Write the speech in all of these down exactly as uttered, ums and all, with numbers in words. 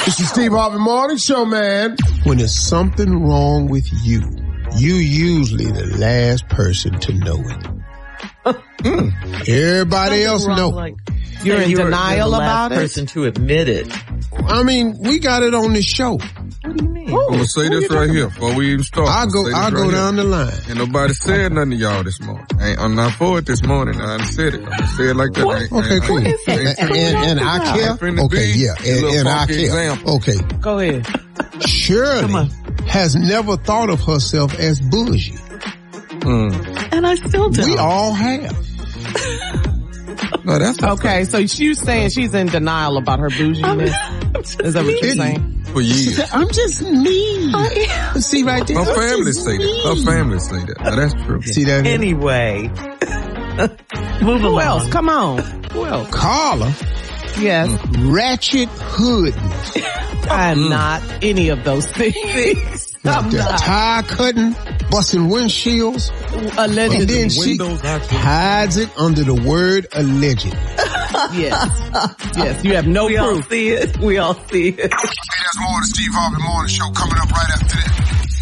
It's the Steve Harvey Morning Show, man. When there's something wrong with you, you usually the last person to know it. mm. Everybody else know. Like, you're in you're, denial you're the about last it? person to admit it. I mean, we got it on this show. What do you mean? I'm gonna say this right here before we even start. I'll go, I'll go down the line. Ain't nobody said nothing to y'all this morning. Ain't, I'm not for it this morning. I done said it. I'm gonna say it like that. Ain't, okay, ain't, cool. Ain't, and, ain't, and, and, and I care. Okay, yeah, and, and I care. Example. Okay. Go ahead. Shirley has never thought of herself as bougie. Mm. And I still don't. We all have. No, that's okay. So she's saying she's in denial about her bouginess. Is that what you're saying? For years. I'm just me. Oh, See right there. Her family say that. Her family say that. Now, that's true. See that? Anyway. Move Who along. else? Come on. Who else? Carla. Yes. Ratchet hood. I'm Mm. not any of those things. I'm The not. tire cutting, busting windshields. Allegedly. And then she hides it under the word alleged. Yes. Yes. You have no we proof. all see it. We all see it. Hey, there's more of the Steve Harvey Morning Show coming up right after this.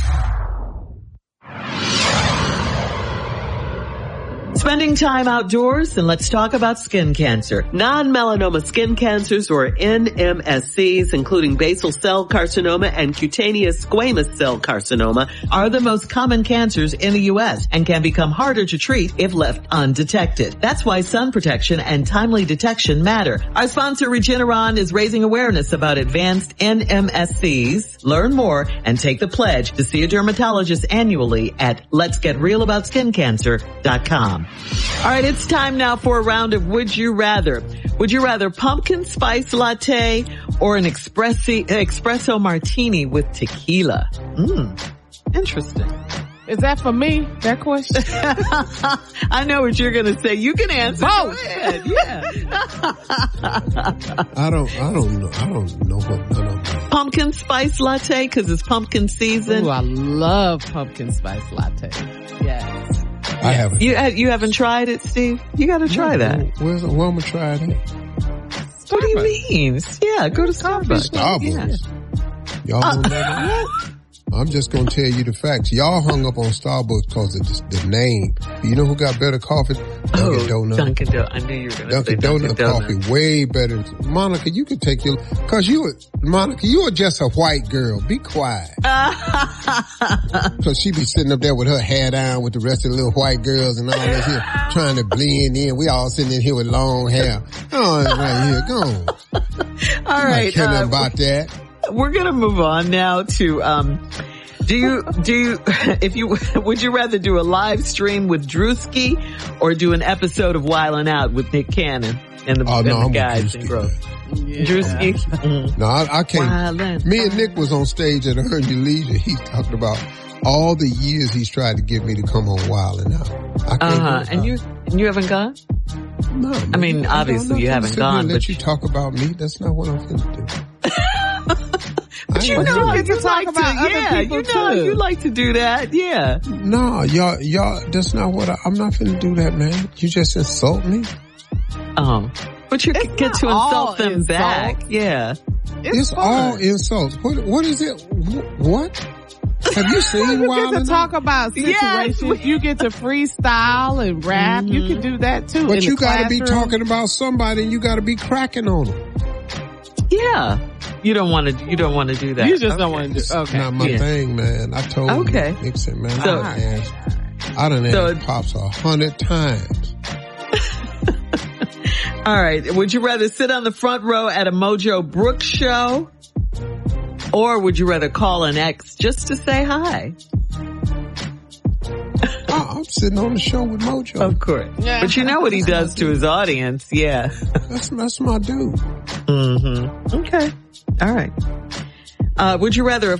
Spending time outdoors, and let's talk about skin cancer. Non-melanoma skin cancers, or N M S Cs, including basal cell carcinoma and cutaneous squamous cell carcinoma, are the most common cancers in the U S and can become harder to treat if left undetected. That's why sun protection and timely detection matter. Our sponsor, Regeneron, is raising awareness about advanced N M S Cs. Learn more and take the pledge to see a dermatologist annually at lets get real about skin cancer dot com. All right, it's time now for a round of Would You Rather. Would you rather pumpkin spice latte or an espressi, espresso martini with tequila? Mmm, interesting. Is that for me, that question? I know what you're going to say. You can answer. Both. Go ahead. Yeah. I don't, I don't know. I don't know what none of them. Pumpkin spice latte because it's pumpkin season. Ooh, I love pumpkin spice latte. Yes. I haven't. You you haven't tried it, Steve? You got to try no, that. Where's where am I try it? What do you mean? Yeah, go to Starbucks. Starbucks. Yeah. Y'all uh, never. I'm just gonna tell you the facts. Y'all hung up on Starbucks because of the, the name. You know who got better coffee? Dunkin' oh, Donuts. Dunkin' Donuts. I knew you were going to say Dunkin' Dunkin' Donuts coffee way better. Monica, you can take your, cause you, Monica, you are just a white girl. Be quiet. Cause she be sitting up there with her hair down with the rest of the little white girls and all that here, trying to blend in. We all sitting in here with long hair. Oh, right here, go on. All right. Tell uh, them about that. We're going to move on now to, um, do you, do you, if you, would you rather do a live stream with Drewski or do an episode of Wildin' Out with Nick Cannon and the, oh, and no, the guys in Grove? Yeah. Drewski? Mm-hmm. No, I, I can't. Wildin'. Me and Nick was on stage at Earn Your Leisure. He's talking about all the years he's tried to get me to come on Wildin' Out. I can't uh-huh. And you, and you haven't gone? No. I mean, obviously you haven't gone, but let you talk about me. That's not what I'm finna do. But you know, you, you like to, yeah, you know, too. You like to do that, yeah. No, y'all, y'all, that's not what I, I'm not finna do that, man. You just insult me. Um, but you it's get to insult them insults. back, yeah. It's, it's all insults. What, what is it? What? Have you seen well, you get to talk about situations. Yes. You get to freestyle and rap. Mm-hmm. You can do that too. But you got to be talking about somebody, and you got to be cracking on them. Yeah. You don't want to. You don't want to do that. You just okay. don't want to do. It's okay. not my yeah. thing, man. I told okay. Nick said, man, so, I done asked, I done so, asked Pops a hundred times. All right. Would you rather sit on the front row at a Mojo Brooks show, or would you rather call an ex just to say hi? oh, I'm sitting on the show with Mojo. Of course. Yeah. But you know what he does to his audience. Yeah. That's, that's my dude. Mm-hmm. Okay. All right. Uh, would you rather